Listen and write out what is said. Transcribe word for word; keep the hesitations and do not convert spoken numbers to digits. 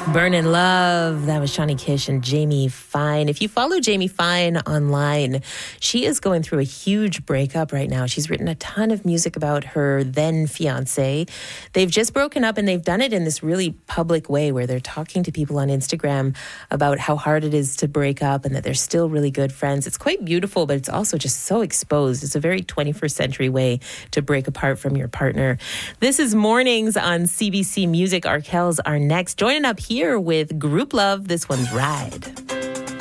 Burnin' Love. That was Shawnee Kish and Jamie Fine. If you follow Jamie Fine online, she is going through a huge breakup right now. She's written a ton of music about her then fiance. They've just broken up, and they've done it in this really public way where they're talking to people on Instagram about how hard it is to break up and that they're still really good friends. It's quite beautiful, but it's also just so exposed. It's a very twenty-first century way to break apart from your partner. This is Mornings on C B C Music. Arkells are next. Joining up here with Group Love, this one's Ride.